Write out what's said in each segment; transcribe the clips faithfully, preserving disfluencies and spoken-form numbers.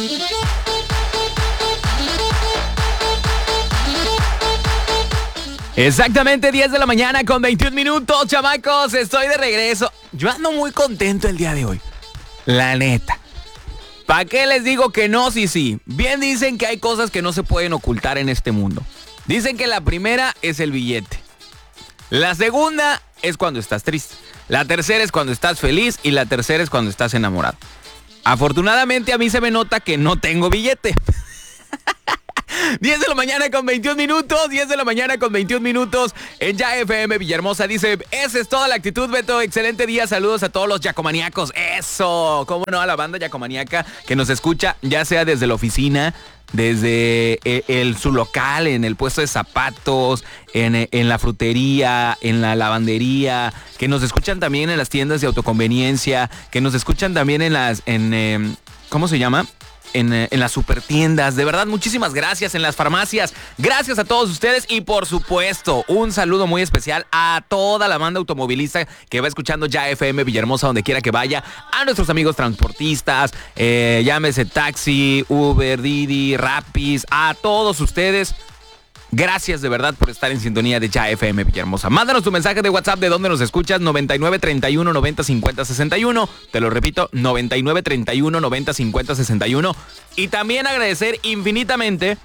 Exactamente diez de la mañana con veintiún minutos, chamacos. Estoy de regreso. Yo ando muy contento el día de hoy. La neta. ¿Para qué les digo que no? Sí, sí. Bien dicen que hay cosas que no se pueden ocultar en este mundo. Dicen que la primera es el billete. La segunda es cuando estás triste. La tercera es cuando estás feliz. Y la tercera es cuando estás enamorado. Afortunadamente a mí se me nota que no tengo billete. diez de la mañana con veintiún minutos, diez de la mañana con veintiún minutos en Ya F M Villahermosa. Dice, esa es toda la actitud, Beto, excelente día, saludos a todos los yacomaníacos. Eso, cómo no, a la banda yacomaníaca que nos escucha, ya sea desde la oficina, desde el, el, su local, en el puesto de zapatos, en, en la frutería, en la lavandería, que nos escuchan también en las tiendas de autoconveniencia, que nos escuchan también en las, en, eh, ¿cómo se llama? En, en las supertiendas. De verdad, muchísimas gracias. En las farmacias, gracias a todos ustedes. Y por supuesto, un saludo muy especial a toda la banda automovilista que va escuchando Ya F M Villahermosa donde quiera que vaya. A nuestros amigos transportistas, eh, llámese taxi, Uber, Didi, Rapis, a todos ustedes. Gracias de verdad por estar en sintonía de Ya F M Villahermosa. Mándanos tu mensaje de WhatsApp de dónde nos escuchas, noventa y nueve treinta y uno noventa cincuenta sesenta y uno. Te lo repito, noventa y nueve treinta y uno noventa cincuenta sesenta y uno. Y también agradecer infinitamente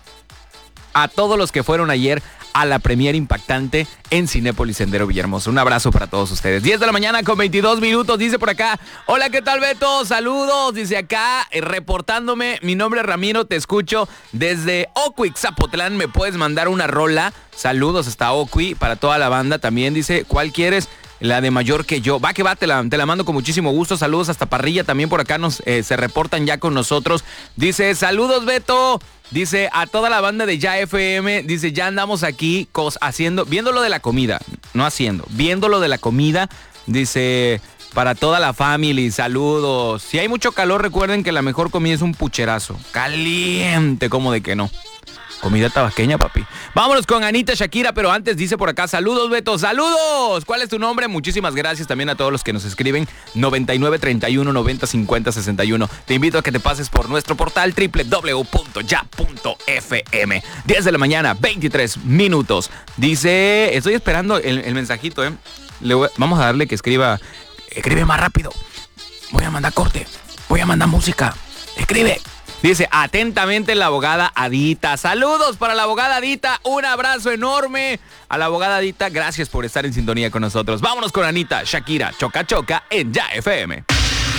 a todos los que fueron ayer a la premier impactante en Cinépolis Sendero Villahermosa. Un abrazo para todos ustedes. diez de la mañana con veintidós minutos, dice por acá. Hola, ¿qué tal, Beto? Saludos, dice acá, eh, reportándome. Mi nombre es Ramiro, te escucho desde Ocuic, Zapotlán. ¿Me puedes mandar una rola? Saludos hasta Ocuic, para toda la banda. También dice, ¿cuál quieres? La de Mayor que yo. Va que va, te la, te la mando con muchísimo gusto. Saludos hasta Parrilla. También por acá nos eh, se reportan ya con nosotros. Dice, saludos, Beto. Dice, a toda la banda de Ya F M. Dice, ya andamos aquí cos haciendo, viendo lo de la comida. No haciendo, viendo lo de la comida. Dice, para toda la familia, saludos. Si hay mucho calor, recuerden que la mejor comida es un pucherazo. Caliente, como de que no. Comida tabasqueña, papi. Vámonos con Anita Shakira, pero antes dice por acá, saludos, Beto, saludos. ¿Cuál es tu nombre? Muchísimas gracias también a todos los que nos escriben. noventa y nueve treinta y uno noventa cincuenta sesenta y uno. Te invito a que te pases por nuestro portal doble u doble u doble u punto ya punto f m. diez de la mañana, veintitrés minutos. Dice, estoy esperando el, el mensajito, ¿eh? Le voy, vamos a darle que escriba. Escribe más rápido. Voy a mandar corte. Voy a mandar música. Escribe. Dice, atentamente la abogada Adita. Saludos para la abogada Adita. Un abrazo enorme a la abogada Adita. Gracias por estar en sintonía con nosotros. Vámonos con Anita Shakira. Choca Choca en Ya F M.